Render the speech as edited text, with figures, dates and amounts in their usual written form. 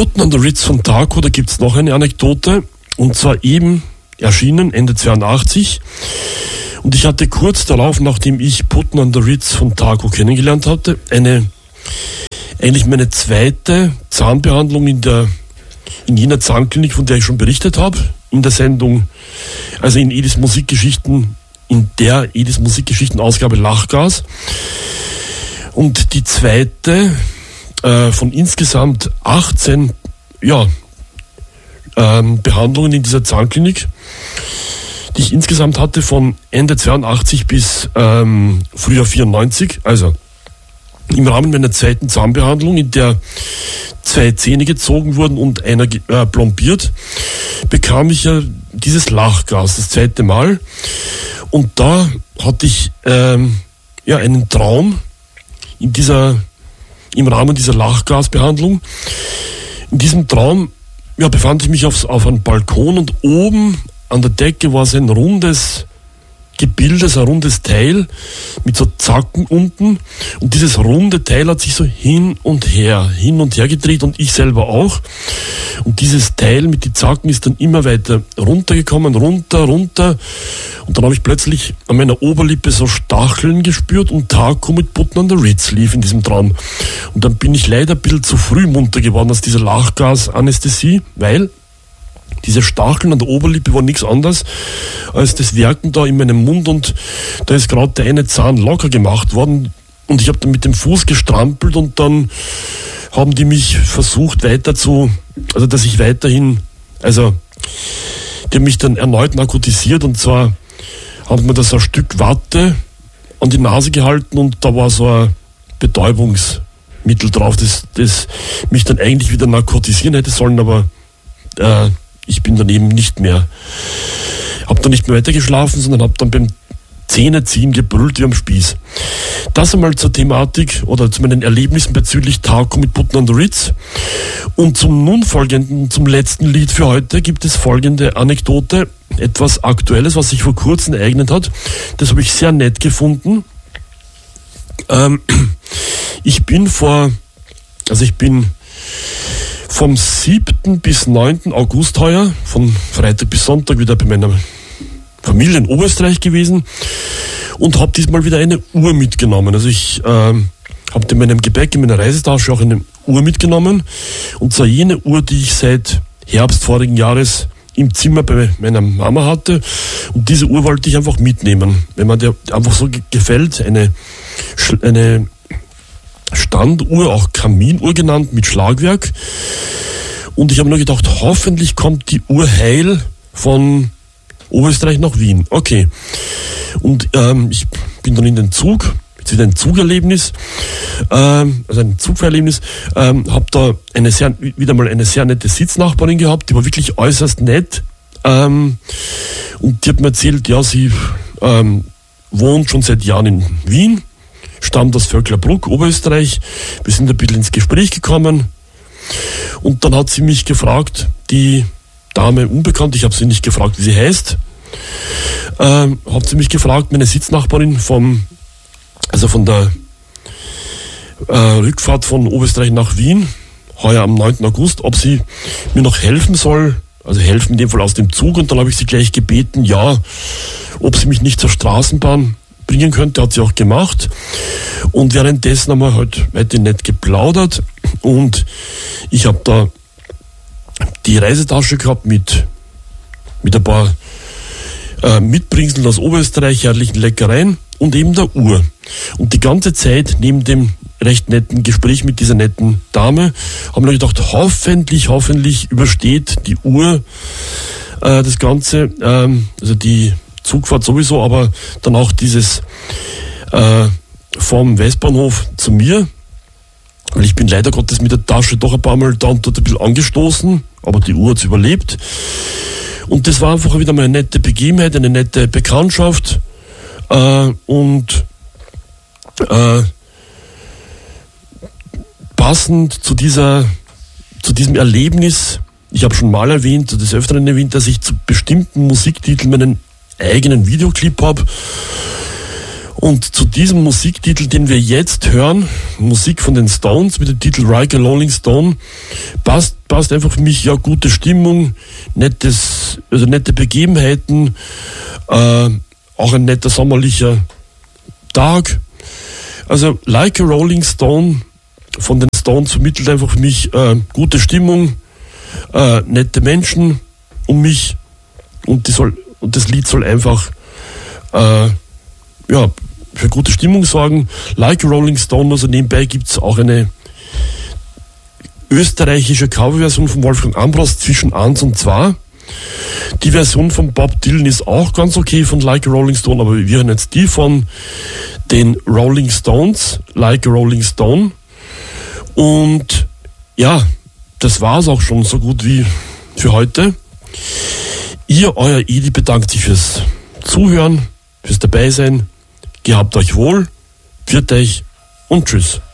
Putten an der Ritz von Taco, da gibt's noch eine Anekdote, und zwar eben erschienen Ende 82. Und ich hatte kurz darauf, nachdem ich Putten an der Ritz von Taco kennengelernt hatte, eigentlich meine zweite Zahnbehandlung in jener Zahnklinik, von der ich schon berichtet habe, in der Sendung, also in Edis Musikgeschichten, in der Edis Musikgeschichten-Ausgabe Lachgas. Und die zweite von insgesamt 18 Behandlungen in dieser Zahnklinik, die ich insgesamt hatte von Ende 82 bis Frühjahr 94, also im Rahmen meiner zweiten Zahnbehandlung, in der 2 Zähne gezogen wurden und einer plombiert, bekam ich ja dieses Lachgas das zweite Mal. Und da hatte ich einen Traum im Rahmen dieser Lachgasbehandlung. In diesem Traum befand ich mich auf einem Balkon, und oben an der Decke war es ein rundes Gebilde, ein rundes Teil mit so Zacken unten, und dieses runde Teil hat sich so hin und her gedreht, und ich selber auch, und dieses Teil mit den Zacken ist dann immer weiter runtergekommen, runter, und dann habe ich plötzlich an meiner Oberlippe so Stacheln gespürt, und Taco mit Putten an der Ritz lief in diesem Traum, und dann bin ich leider ein bisschen zu früh munter geworden aus dieser Lachgasanästhesie, weil diese Stacheln an der Oberlippe waren nichts anderes als das Werken da in meinem Mund, und da ist gerade der eine Zahn locker gemacht worden, und ich habe dann mit dem Fuß gestrampelt, und dann haben die mich versucht die haben mich dann erneut narkotisiert, und zwar haben mir das ein Stück Watte an die Nase gehalten, und da war so ein Betäubungsmittel drauf, das mich dann eigentlich wieder narkotisieren hätte sollen, aber ich bin dann eben habe dann nicht mehr weiter geschlafen, sondern habe dann beim Zähneziehen gebrüllt wie am Spieß. Das einmal zur Thematik oder zu meinen Erlebnissen bezüglich Taco mit Putten an der Ritz. Und zum letzten Lied für heute gibt es folgende Anekdote, etwas Aktuelles, was sich vor kurzem ereignet hat. Das habe ich sehr nett gefunden. Ich bin vom 7. bis 9. August heuer, von Freitag bis Sonntag, wieder bei meiner Familie in Oberösterreich gewesen und habe diesmal wieder eine Uhr mitgenommen. Also ich habe in meinem Gepäck, in meiner Reisetasche auch eine Uhr mitgenommen, und zwar jene Uhr, die ich seit Herbst vorigen Jahres im Zimmer bei meiner Mama hatte, und diese Uhr wollte ich einfach mitnehmen. Wenn man der einfach so gefällt, eine Standuhr, auch Kaminuhr genannt, mit Schlagwerk. Und ich habe nur gedacht, hoffentlich kommt die Uhr heil von Oberösterreich nach Wien. Okay. Und ich bin dann in den Zug, jetzt wieder ein Zugerlebnis, also ein Zugfahrerlebnis, habe da wieder mal eine sehr nette Sitznachbarin gehabt, die war wirklich äußerst nett. Und die hat mir erzählt, ja, sie wohnt schon seit Jahren in Wien, stammt aus Vöcklerbruck, Oberösterreich. Wir sind ein bisschen ins Gespräch gekommen, und dann hat sie mich gefragt, die Dame unbekannt, ich habe sie nicht gefragt, wie sie heißt, hat sie mich gefragt, meine Sitznachbarin von der Rückfahrt von Oberösterreich nach Wien, heuer am 9. August, ob sie mir noch helfen soll, also helfen in dem Fall aus dem Zug, und dann habe ich sie gleich gebeten, ja, ob sie mich nicht zur Straßenbahn bringen könnte, hat sie auch gemacht. Und währenddessen haben wir halt weiter nett geplaudert, und ich habe da die Reisetasche gehabt mit ein paar Mitbringseln aus Oberösterreich, herrlichen Leckereien und eben der Uhr. Und die ganze Zeit neben dem recht netten Gespräch mit dieser netten Dame haben wir gedacht, hoffentlich übersteht die Uhr das Ganze, also die Zugfahrt sowieso, aber dann auch dieses vom Westbahnhof zu mir, weil ich bin leider Gottes mit der Tasche doch ein paar Mal da und dort ein bisschen angestoßen, aber die Uhr hat es überlebt. Und das war einfach wieder mal eine nette Begebenheit, eine nette Bekanntschaft, und passend zu diesem Erlebnis, ich habe schon mal erwähnt, des Öfteren erwähnt, dass ich zu bestimmten Musiktiteln meinen eigenen Videoclip habe. Und zu diesem Musiktitel, den wir jetzt hören, Musik von den Stones mit dem Titel Like a Rolling Stone, passt einfach für mich, ja, gute Stimmung, nette Begebenheiten, auch ein netter sommerlicher Tag. Also Like a Rolling Stone von den Stones vermittelt einfach für mich gute Stimmung, nette Menschen um mich, und das Lied soll einfach für gute Stimmung sorgen. Like a Rolling Stone, also nebenbei gibt es auch eine österreichische Coverversion von Wolfgang Ambros zwischen 1 und 2. Die Version von Bob Dylan ist auch ganz okay von Like a Rolling Stone, aber wir hören jetzt die von den Rolling Stones, Like a Rolling Stone. Und ja, das war's auch schon so gut wie für heute. Ihr, euer Edi, bedankt sich fürs Zuhören, fürs Dabeisein. Gehabt euch wohl, pfiat euch und tschüss.